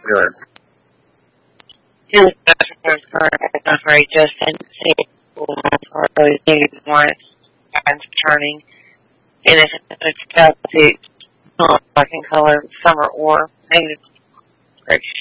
good. His customers are not very Justin. Really needed one turning. And it's got the black in color, summer or negative correction.